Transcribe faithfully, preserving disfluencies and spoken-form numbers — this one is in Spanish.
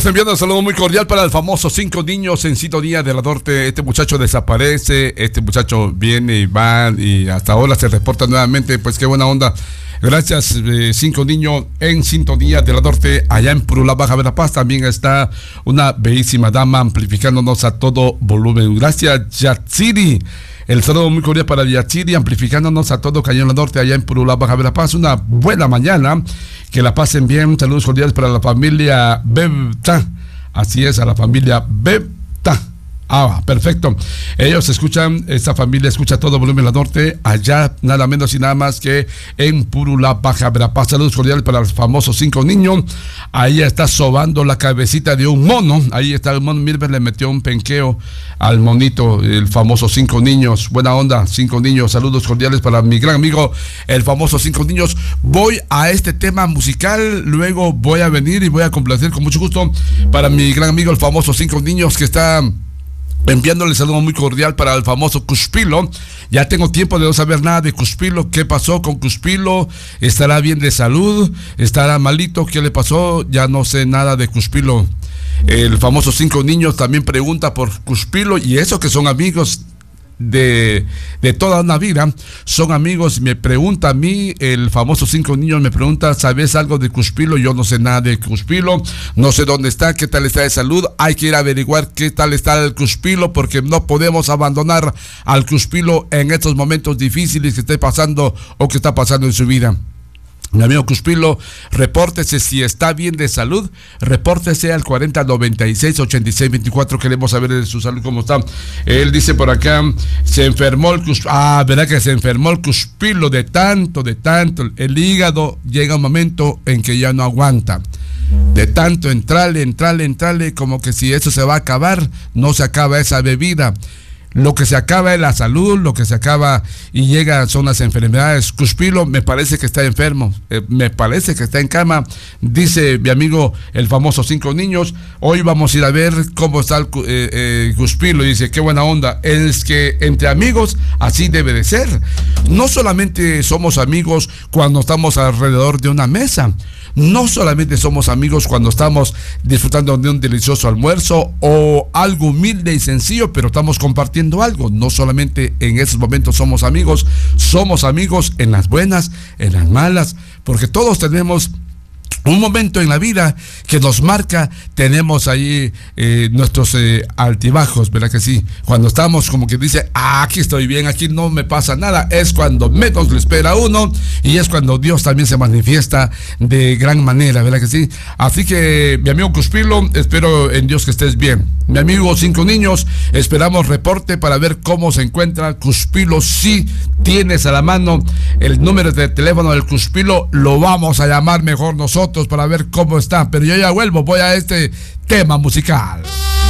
Enviando un saludo muy cordial para el famoso Cinco Niños en sintonía de la Norte. Este muchacho desaparece, este muchacho viene y va y hasta ahora se reporta nuevamente. Pues qué buena onda. Gracias, eh, Cinco Niños en sintonía de la Norte, allá en Purulá, Baja Verapaz. También está una bellísima dama amplificándonos a todo volumen. Gracias, Yatsiri. El saludo muy cordial para Yatsiri, amplificándonos a todo Cañón la Norte, allá en Purulá, Baja Verapaz. Una buena mañana, que la pasen bien. Saludos cordiales para la familia Bebta. Así es, a la familia Bebta. Ah, perfecto. Ellos escuchan, esta familia escucha todo volumen la Norte, allá nada menos y nada más que en Purulá, Baja Verapaz. Saludos cordiales para los famosos Cinco Niños. Ahí está sobando la cabecita de un mono. Ahí está el mono. Milber le metió un penqueo al monito, el famoso Cinco Niños. Buena onda, Cinco Niños. Saludos cordiales para mi gran amigo, el famoso Cinco Niños. Voy a este tema musical, luego voy a venir y voy a complacer con mucho gusto para mi gran amigo, el famoso Cinco Niños, que está enviándole saludo muy cordial para el famoso Cuspilo. Ya tengo tiempo de no saber nada de Cuspilo. ¿Qué pasó con Cuspilo? ¿Estará bien de salud? ¿Estará malito? ¿Qué le pasó? Ya no sé nada de Cuspilo. El famoso Cinco Niños también pregunta por Cuspilo, y eso que son amigos de, de toda una vida, son amigos. Me pregunta a mí, el famoso Cinco Niños me pregunta, ¿sabes algo de Cuspilo? Yo no sé nada de Cuspilo, no sé dónde está, qué tal está de salud. Hay que ir a averiguar qué tal está el Cuspilo, porque no podemos abandonar al Cuspilo en estos momentos difíciles que esté pasando o que está pasando en su vida. Mi amigo Cuspilo, repórtese si está bien de salud, repórtese al cuarenta noventa y seis ochenta y seis veinticuatro, queremos saber de su salud cómo está. Él dice por acá, se enfermó el Cuspilo, ah, verdad que se enfermó el Cuspilo de tanto, de tanto, el hígado llega un momento en que ya no aguanta. De tanto entrarle, entrarle, entrarle, como que si eso se va a acabar, no se acaba esa bebida. Lo que se acaba es la salud, lo que se acaba y llega son las enfermedades. Cuspilo me parece que está enfermo, eh, me parece que está en cama, dice mi amigo el famoso Cinco Niños. Hoy vamos a ir a ver cómo está el eh, eh, Cuspilo. Dice, qué buena onda, es que entre amigos así debe de ser. No solamente somos amigos cuando estamos alrededor de una mesa, no solamente somos amigos cuando estamos disfrutando de un delicioso almuerzo o algo humilde y sencillo, pero estamos compartiendo algo. No solamente en esos momentos somos amigos, somos amigos en las buenas, en las malas, porque todos tenemos un momento en la vida que nos marca. Tenemos ahí eh, nuestros eh, altibajos, ¿verdad que sí? Cuando estamos como que dice, ah, aquí estoy bien, aquí no me pasa nada, es cuando menos le espera a uno, y es cuando Dios también se manifiesta de gran manera, ¿verdad que sí? Así que, mi amigo Cuspilo, espero en Dios que estés bien. Mi amigo Cinco Niños, esperamos reporte para ver cómo se encuentra Cuspilo. Si tienes a la mano el número de teléfono del Cuspilo, lo vamos a llamar mejor nosotros para ver cómo está. Pero yo ya vuelvo, voy a este tema musical.